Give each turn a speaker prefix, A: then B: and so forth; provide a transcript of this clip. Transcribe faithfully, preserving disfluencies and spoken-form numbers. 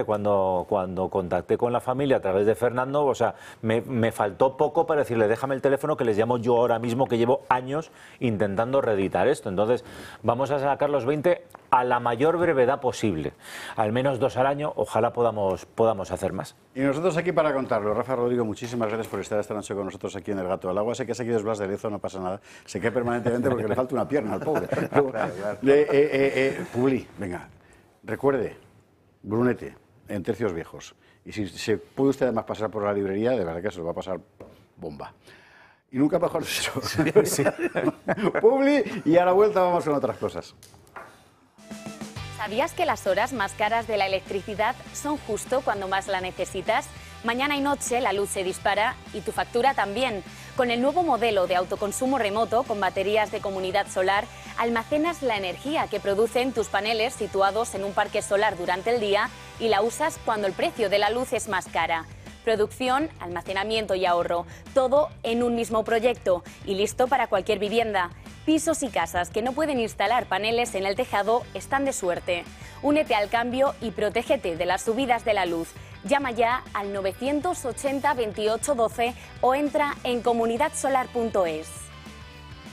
A: cuando, cuando contacté con la familia a través de Fernando, o sea, me, me faltó poco para decirle, déjame el teléfono que les llamo yo ahora mismo, que llevo años intentando reeditar esto. Entonces, vamos a sacar los veinte a la mayor brevedad posible. Al menos dos al año, ojalá podamos, podamos hacer más.
B: Y nosotros aquí para contarlo. Rafa Rodrigo, muchísimas gracias por estar esta noche con nosotros aquí en El Gato del Agua. Sé que se ha seguido Blas de Lezo, no pasa nada. Se queda permanentemente porque le falta una pierna al pobre. Pero, claro, claro. Eh, eh, eh, Publi, venga, recuerde, Brunete, en Tercios Viejos. Y si se puede usted además pasar por la librería, de verdad que se lo va a pasar bomba. Y nunca mejor dicho. Sí. Publi, y a la vuelta vamos con otras cosas.
C: ¿Sabías que las horas más caras de la electricidad son justo cuando más la necesitas? Mañana y noche la luz se dispara y tu factura también. Con el nuevo modelo de autoconsumo remoto con baterías de Comunidad Solar, almacenas la energía que producen tus paneles situados en un parque solar durante el día y la usas cuando el precio de la luz es más cara. Producción, almacenamiento y ahorro, todo en un mismo proyecto y listo para cualquier vivienda. Pisos y casas que no pueden instalar paneles en el tejado están de suerte. Únete al cambio y protégete de las subidas de la luz. Llama ya al novecientos ochenta veintiocho doce o entra en comunidad solar punto es.